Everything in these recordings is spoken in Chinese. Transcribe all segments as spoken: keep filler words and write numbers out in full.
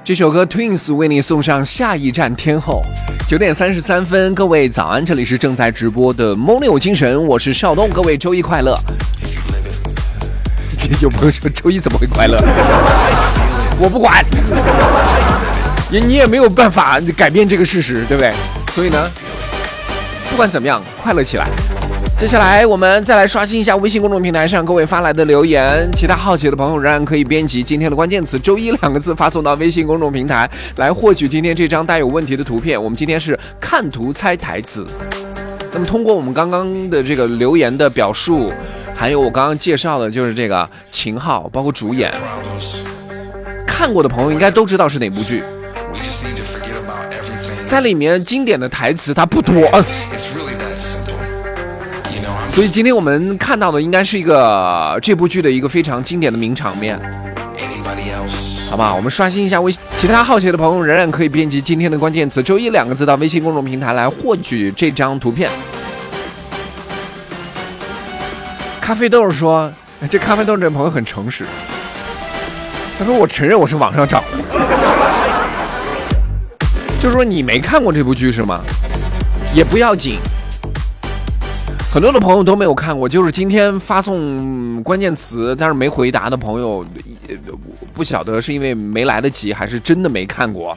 这首歌 Twins 为你送上下一站天后。九点三十三分，各位早安，这里是正在直播的 Morning 有精神，我是邵东，各位周一快乐。有朋友说周一怎么会快乐？我不管，你你也没有办法改变这个事实，对不对？所以呢，不管怎么样，快乐起来。接下来我们再来刷新一下微信公众平台上各位发来的留言，其他好奇的朋友仍然可以编辑今天的关键词周一两个字发送到微信公众平台，来获取今天这张带有问题的图片。我们今天是看图猜台词。那么通过我们刚刚的这个留言的表述，还有我刚刚介绍的就是这个秦昊包括主演，看过的朋友应该都知道是哪部剧。在里面经典的台词它不多，所以今天我们看到的应该是一个这部剧的一个非常经典的名场面，好不好？我们刷新一下微信，其他好奇的朋友仍然可以编辑今天的关键词周一两个字到微信公众平台来获取这张图片。咖啡豆说，这咖啡豆这朋友很诚实，他说我承认我是网上找的，就是说你没看过这部剧是吗？也不要紧。很多的朋友都没有看过，就是今天发送关键词但是没回答的朋友，不晓得是因为没来得及还是真的没看过。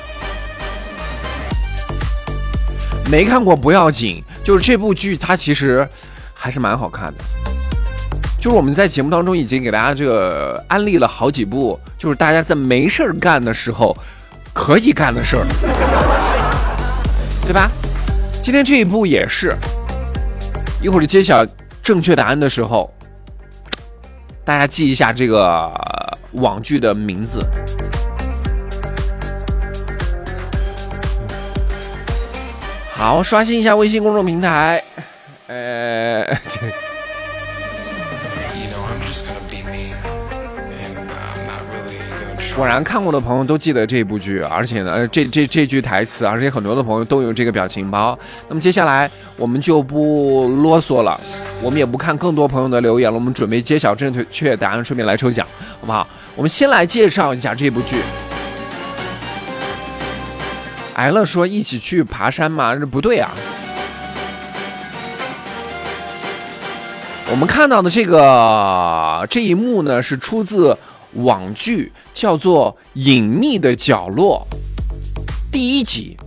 没看过不要紧，就是这部剧它其实还是蛮好看的。就是我们在节目当中已经给大家这个安利了好几部，就是大家在没事儿干的时候可以干的事儿，对吧？今天这一部也是。一会儿揭晓正确答案的时候，大家记一下这个网剧的名字。好，刷新一下微信公众平台。呃，果然看过的朋友都记得这部剧，而且呢，这这这句台词，而且很多的朋友都有这个表情包。那么接下来我们就不啰嗦了，我们也不看更多朋友的留言了，我们准备揭晓正确答案，顺便来抽奖，好不好？我们先来介绍一下这部剧。挨了说一起去爬山吗？这不对啊。我们看到的这个这一幕呢，是出自网剧叫做《隐秘的角落》第一集。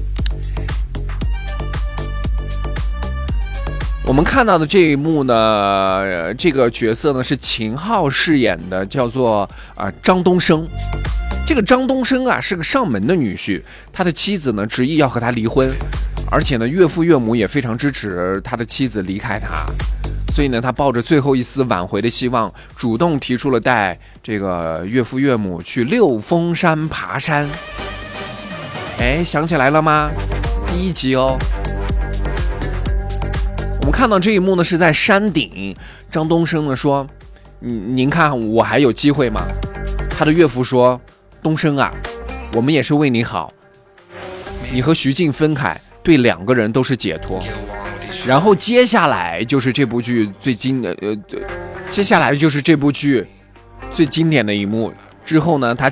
我们看到的这一幕呢，这个角色呢是秦昊饰演的，叫做啊、呃、张东升。这个张东升啊是个上门的女婿，他的妻子呢执意要和他离婚，而且呢岳父岳母也非常支持他的妻子离开他。所以呢，他抱着最后一丝挽回的希望，主动提出了带这个岳父岳母去六峰山爬山。哎，想起来了吗？第一集哦。我们看到这一幕呢，是在山顶。张东升呢说：“您看我还有机会吗？”他的岳父说：“东升啊，我们也是为你好。你和徐静分开，对两个人都是解脱。”然后接下来就是这部剧最经呃，接下来就是这部剧最经典的一幕。之后呢，他